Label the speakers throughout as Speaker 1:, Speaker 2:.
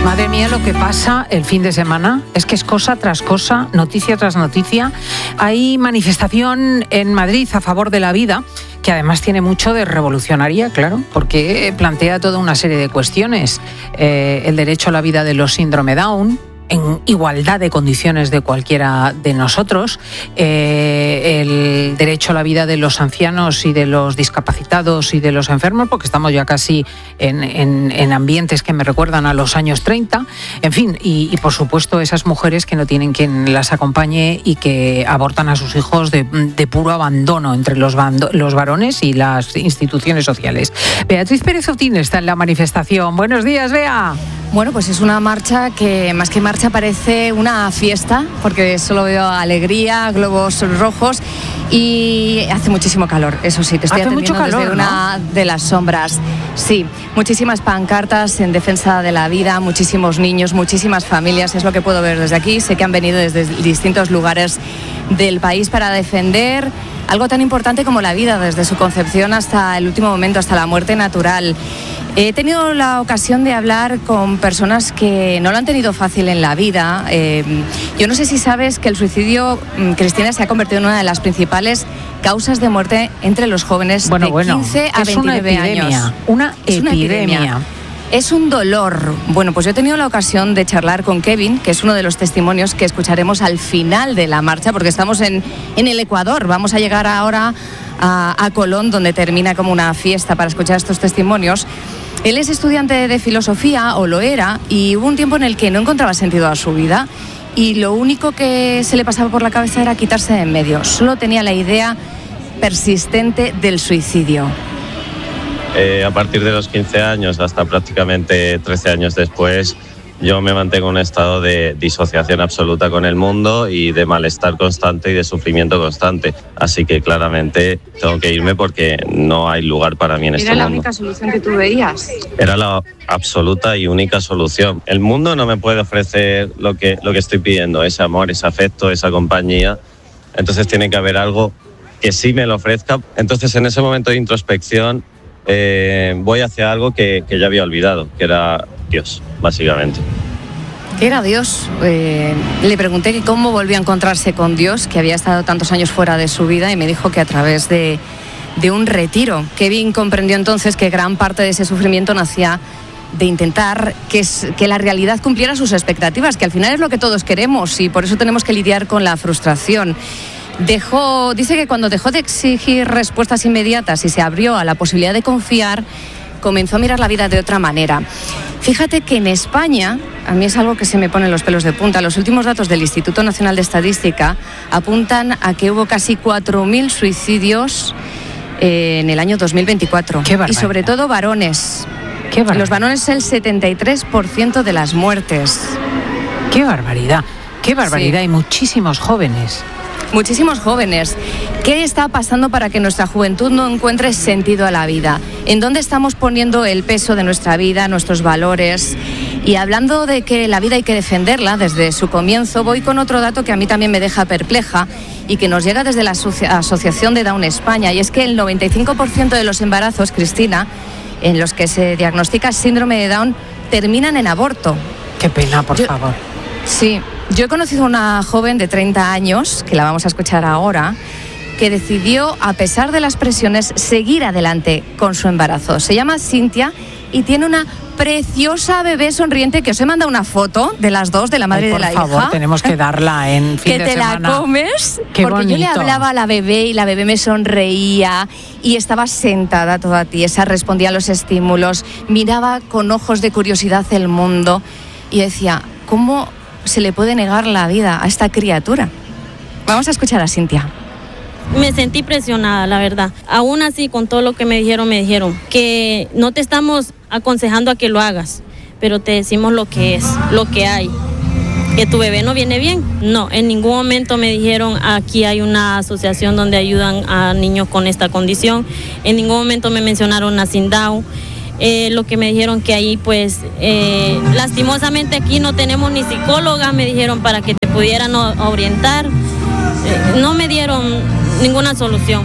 Speaker 1: Madre mía, lo que pasa el fin de semana es que es cosa tras cosa, noticia tras noticia. Hay manifestación en Madrid a favor de la vida, que además tiene mucho de revolucionaria, claro, porque plantea toda una serie de cuestiones. El derecho a la vida de los síndrome Down, en igualdad de condiciones de cualquiera de nosotros, el derecho a la vida de los ancianos y de los discapacitados y de los enfermos, porque estamos ya casi en ambientes que me recuerdan a los años 30, en fin, y por supuesto esas mujeres que no tienen quien las acompañe y que abortan a sus hijos de puro abandono entre los varones y las instituciones sociales. Beatriz Pérez Otín está en la manifestación. Buenos días, Bea.
Speaker 2: Bueno, pues es una marcha que más que marcha parece una fiesta, porque solo veo alegría, globos rojos y hace muchísimo calor, eso sí, te estoy atendiendo mucho calor, desde una de las sombras. Sí, muchísimas pancartas en defensa de la vida, muchísimos niños, muchísimas familias, es lo que puedo ver desde aquí. Sé que han venido desde distintos lugares del país para defender algo tan importante como la vida, desde su concepción hasta el último momento, hasta la muerte natural. He tenido la ocasión de hablar con personas que no lo han tenido fácil en la vida. Yo no sé si sabes que el suicidio, Cristina, se ha convertido en una de las principales causas de muerte entre los jóvenes de 15 a 29 años.
Speaker 1: Una epidemia.
Speaker 2: Es un dolor. Bueno, pues yo he tenido la ocasión de charlar con Kevin, que es uno de los testimonios que escucharemos al final de la marcha, porque estamos en el Ecuador. Vamos a llegar ahora a Colón, donde termina como una fiesta para escuchar estos testimonios. Él es estudiante de filosofía, o lo era, y hubo un tiempo en el que no encontraba sentido a su vida y lo único que se le pasaba por la cabeza era quitarse de en medio. Solo tenía la idea persistente del suicidio.
Speaker 3: A partir de los 15 años hasta prácticamente 13 años después, yo me mantengo en un estado de disociación absoluta con el mundo y de malestar constante y de sufrimiento constante. Así que claramente tengo que irme porque no hay lugar para mí en este mundo.
Speaker 2: ¿Era la única solución que tú veías?
Speaker 3: Era la absoluta y única solución. El mundo no me puede ofrecer lo que estoy pidiendo, ese amor, ese afecto, esa compañía. Entonces tiene que haber algo que sí me lo ofrezca. Entonces en ese momento de introspección voy hacia algo que ya había olvidado, que era Dios, básicamente.
Speaker 2: ¿Qué era Dios? Le pregunté que cómo volvió a encontrarse con Dios, que había estado tantos años fuera de su vida, y me dijo que a través de un retiro. Kevin comprendió entonces que gran parte de ese sufrimiento nacía de intentar que la realidad cumpliera sus expectativas, que al final es lo que todos queremos y por eso tenemos que lidiar con la frustración. Dice que cuando dejó de exigir respuestas inmediatas y se abrió a la posibilidad de confiar, comenzó a mirar la vida de otra manera. Fíjate que en España, a mí es algo que se me ponen los pelos de punta, los últimos datos del Instituto Nacional de Estadística apuntan a que hubo casi 4.000 suicidios en el año 2024.
Speaker 1: ¡Qué barbaridad!
Speaker 2: Y sobre todo varones.
Speaker 1: ¡Qué barbaridad!
Speaker 2: Los varones es el 73% de las muertes.
Speaker 1: ¡Qué barbaridad! ¡Qué barbaridad!
Speaker 2: Sí.
Speaker 1: Y muchísimos jóvenes.
Speaker 2: Muchísimos jóvenes. ¿Qué está pasando para que nuestra juventud no encuentre sentido a la vida? ¿En dónde estamos poniendo el peso de nuestra vida, nuestros valores? Y hablando de que la vida hay que defenderla desde su comienzo, voy con otro dato que a mí también me deja perpleja y que nos llega desde la Asociación de Down España, y es que el 95% de los embarazos, Cristina, en los que se diagnostica síndrome de Down, terminan en aborto.
Speaker 1: Qué pena, por favor.
Speaker 2: Sí. Yo he conocido a una joven de 30 años, que la vamos a escuchar ahora, que decidió, a pesar de las presiones, seguir adelante con su embarazo. Se llama Cintia y tiene una preciosa bebé sonriente, que os he mandado una foto de las dos, de la madre y de la hija.
Speaker 1: Por favor, tenemos que darla en fin de semana.
Speaker 2: Que te la comes,
Speaker 1: Qué
Speaker 2: porque
Speaker 1: bonito.
Speaker 2: yo le hablaba a la bebé y la bebé me sonreía y estaba sentada toda tiesa, respondía a los estímulos, miraba con ojos de curiosidad el mundo y decía, ¿cómo se le puede negar la vida a esta criatura? Vamos a escuchar a Cintia.
Speaker 4: Me sentí presionada, la verdad. Aún así, con todo lo que me dijeron que no te estamos aconsejando a que lo hagas, pero te decimos lo que es, lo que hay. Que tu bebé no viene bien. No, en ningún momento me dijeron aquí hay una asociación donde ayudan a niños con esta condición. En ningún momento me mencionaron a Down. Lo que me dijeron que ahí pues lastimosamente aquí no tenemos ni psicóloga, me dijeron, para que te pudieran orientar. No me dieron ninguna solución.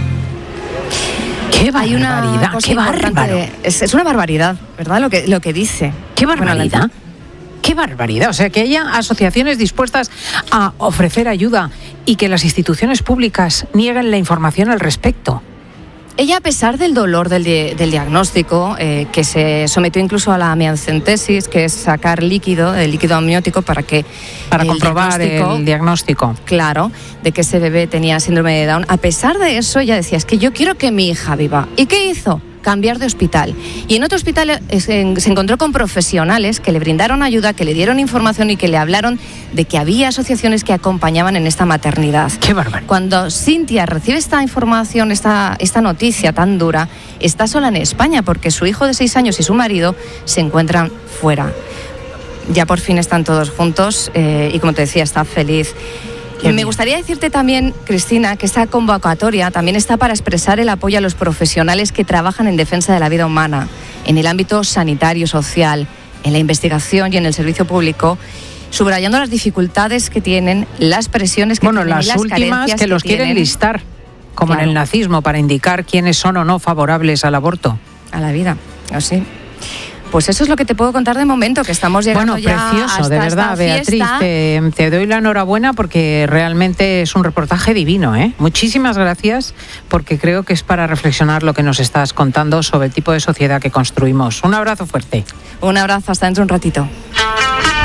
Speaker 1: ¡Qué barbaridad! ¡Qué bárbaro!
Speaker 2: Es una barbaridad, ¿verdad? Lo que dice.
Speaker 1: ¡Qué barbaridad! ¡Qué barbaridad! O sea, que haya asociaciones dispuestas a ofrecer ayuda y que las instituciones públicas nieguen la información al respecto.
Speaker 2: Ella, a pesar del dolor del diagnóstico, que se sometió incluso a la amniocentesis, que es sacar el líquido amniótico para
Speaker 1: comprobar el diagnóstico.
Speaker 2: Claro, de que ese bebé tenía síndrome de Down. A pesar de eso, ella decía, es que yo quiero que mi hija viva. ¿Y qué hizo? Cambiar de hospital. Y en otro hospital se encontró con profesionales que le brindaron ayuda, que le dieron información y que le hablaron de que había asociaciones que acompañaban en esta maternidad.
Speaker 1: ¡Qué bárbaro!
Speaker 2: Cuando Cintia recibe esta información, esta noticia tan dura, está sola en España porque su hijo de 6 años y su marido se encuentran fuera. Ya por fin están todos juntos y, como te decía, está feliz. Me gustaría decirte también, Cristina, que esta convocatoria también está para expresar el apoyo a los profesionales que trabajan en defensa de la vida humana, en el ámbito sanitario, social, en la investigación y en el servicio público, subrayando las dificultades que tienen, las presiones que tienen y las
Speaker 1: últimas que los quieren listar, como en el nazismo, para indicar quiénes son o no favorables al aborto.
Speaker 2: A la vida, así. Pues eso es lo que te puedo contar de momento, que estamos llegando ya
Speaker 1: precioso,
Speaker 2: hasta
Speaker 1: de verdad, Beatriz. Te doy la enhorabuena porque realmente es un reportaje divino, ¿eh? Muchísimas gracias, porque creo que es para reflexionar lo que nos estás contando sobre el tipo de sociedad que construimos. Un abrazo fuerte.
Speaker 2: Un abrazo, hasta dentro de un ratito.